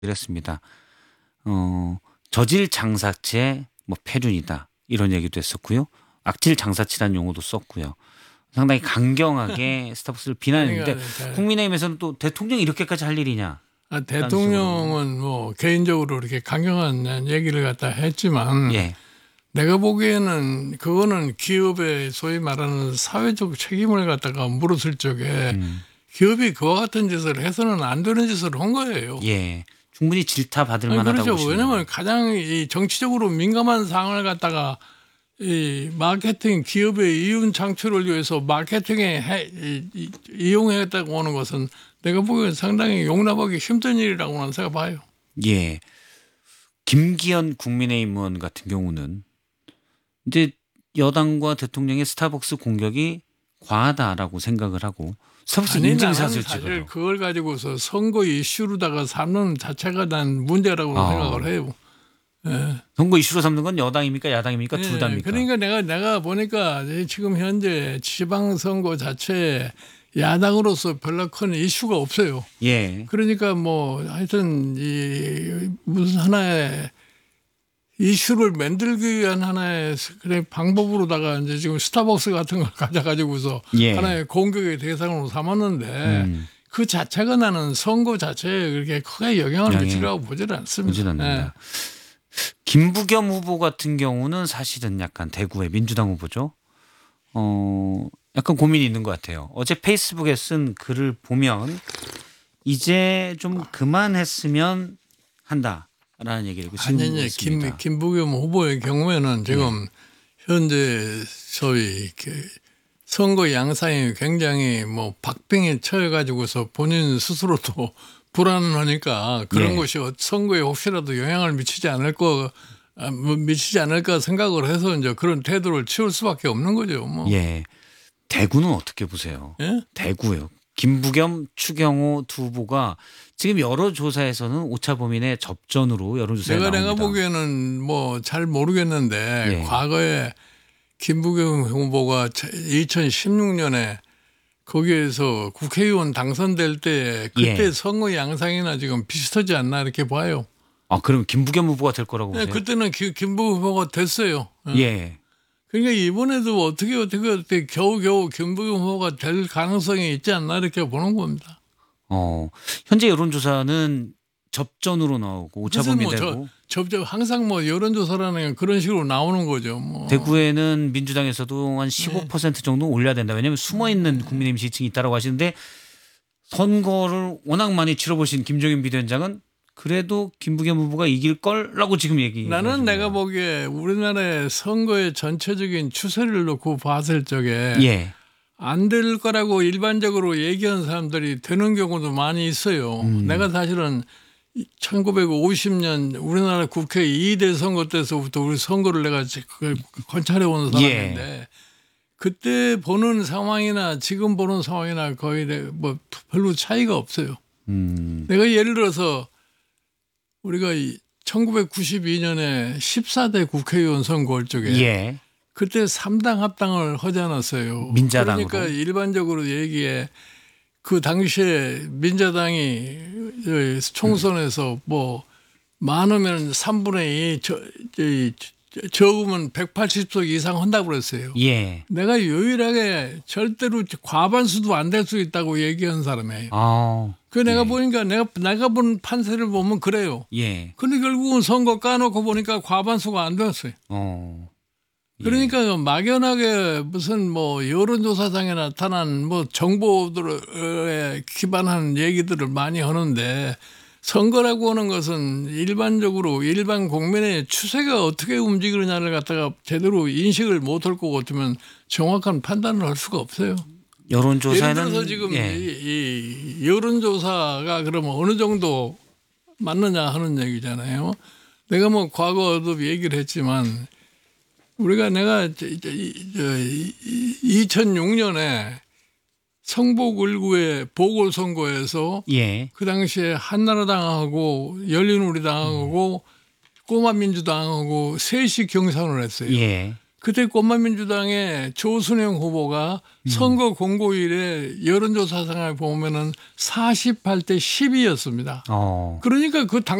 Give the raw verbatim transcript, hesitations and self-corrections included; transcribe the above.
그랬습니다. 어 저질 장사체 뭐 폐륜이다 이런 얘기도 했었고요. 악질 장사치라는 용어도 썼고요. 상당히 강경하게 스타벅스를 비난했는데 그러니까 국민의힘에서는 또 대통령이 이렇게까지 할 일이냐. 아, 대통령은 뭐 개인적으로 이렇게 강경한 얘기를 갖다 했지만 예. 내가 보기에는 그거는 기업의 소위 말하는 사회적 책임을 갖다가 물었을 적에 음. 기업이 그와 같은 짓을 해서는 안 되는 짓을 한 거예요. 예. 충분히 질타 받을 아니, 만하다고 그렇죠. 보시는 왜냐하면 거예요. 가장 이 정치적으로 민감한 상황을 갖다가 이 마케팅 기업의 이윤 창출을 위해서 마케팅에 해, 이, 이, 이용했다고 하는 것은 내가 보기엔 상당히 용납하기 힘든 일이라고 나는 생각해봐요. 예. 김기현 국민의힘 의원 같은 경우는 이제 여당과 대통령의 스타벅스 공격이 과하다라고 생각을 하고 스타벅스 아니, 나는 인증샷을 사실 찍어요. 그걸 가지고서 선거 이슈로다가 삼는 자체가 난 문제라고 아. 생각을 해요. 예. 선거 이슈로 삼는 건 여당입니까 야당입니까 예, 둘 다입니까? 그러니까 내가 내가 보니까 지금 현재 지방선거 자체에 야당으로서 별로 큰 이슈가 없어요. 예. 그러니까 뭐 하여튼 이 무슨 하나의 이슈를 만들기 위한 하나의 그런 방법으로다가 이제 지금 스타벅스 같은 걸 가져가지고서 예. 하나의 공격의 대상으로 삼았는데 음. 그 자체가 나는 선거 자체에 그렇게 크게 영향을 영향- 미치라고 보지는 않습니다. 보진 않는다. 예. 김부겸 후보 같은 경우는 사실은 약간 대구의 민주당 후보죠. 어, 약간 고민이 있는 것 같아요. 어제 페이스북에 쓴 글을 보면 이제 좀 그만했으면 한다라는 얘기를 지금 아니, 아니, 했습니다. 김, 김부겸 후보의 경우에는 지금 현재 소위 그 선거 양상이 굉장히 뭐 박빙에 처해가지고서 본인 스스로도 불안하니까 그런 예. 것이 선거에 혹시라도 영향을 미치지 않을 거 아, 뭐 미치지 않을까 생각을 해서 이제 그런 태도를 취할 수밖에 없는 거죠. 뭐. 예. 대구는 어떻게 보세요? 예? 대구요. 김부겸, 추경호 두 후보가 지금 여러 조사에서는 오차 범인의 접전으로 여론조사에 내가 나옵니다. 내가 보기에는 뭐 잘 모르겠는데 예. 과거에 김부겸 후보가 이천십육 년에 거기에서 국회의원 당선될 때 그때 예. 선거 양상이나 지금 비슷하지 않나 이렇게 봐요. 아, 그럼 김부겸 후보가 될 거라고 네, 보세요? 그때는 기- 김부겸 후보가 됐어요. 예. 예. 그러니까 이번에도 어떻게 어떻게 어떻게 겨우겨우 김부겸 후보가 될 가능성이 있지 않나 이렇게 보는 겁니다. 어, 현재 여론조사는 접전으로 나오고 오차 무슨 범위 뭐 되고 저, 저 항상 뭐 여론조사라는 게 그런 식으로 나오는 거죠. 뭐. 대구에는 민주당에서도 한 십오 퍼센트 네. 정도 올려야 된다. 왜냐하면 숨어 있는 국민의힘 지지층이 있다고 하시는데 선거를 워낙 많이 치러보신 김종인 비대위원장은 그래도 김부겸 후보가 이길 걸라고 지금 얘기. 나는 내가 보기에 우리나라의 선거의 전체적인 추세를 놓고 봤을 적에 예. 안 될 거라고 일반적으로 얘기하는 사람들이 되는 경우도 많이 있어요. 음. 내가 사실은 천구백오십 년 우리나라 국회 이 대 선거 때서부터 우리 선거를 내가 그걸 관찰해 온 사람인데 예. 그때 보는 상황이나 지금 보는 상황이나 거의 뭐 별로 차이가 없어요. 음. 내가 예를 들어서 우리가 천구백구십이 년에 십사 대 국회의원 선거할 적에 예. 그때 삼 당 합당을 하지 않았어요. 민자당으로. 그러니까 일반적으로 얘기해 그 당시에 민자당이 총선에서 뭐 많으면 삼분의 이, 저, 저, 적으면 백팔십 석 이상 한다고 그랬어요. 예. 내가 유일하게 절대로 과반수도 안 될 수 있다고 얘기한 사람이에요. 아. 그 내가 예. 보니까 내가 내가 본 판세를 보면 그래요. 예. 근데 결국은 선거 까놓고 보니까 과반수가 안 됐어요. 어. 예. 그러니까 막연하게 무슨 뭐 여론조사상에 나타난 뭐 정보들에 기반한 얘기들을 많이 하는데 선거라고 하는 것은 일반적으로 일반 국민의 추세가 어떻게 움직이느냐를 갖다가 제대로 인식을 못할 것 같으면 정확한 판단을 할 수가 없어요. 여론조사는 예를 들어서 지금 예. 이, 이 여론조사가 그러면 어느 정도 맞느냐 하는 얘기잖아요. 내가 뭐 과거도 얘기를 했지만 우리가 내가 이천육 년에 성북 일구의 보궐선거에서 예. 그 당시에 한나라당하고 열린우리당하고 꼬마민주당하고 셋이 경선을 했어요. 예. 그때 꼬마민주당의 조순영 후보가 선거 공고일에 여론조사상을 보면은 사십팔 대 십이었습니다. 어. 그러니까 그 당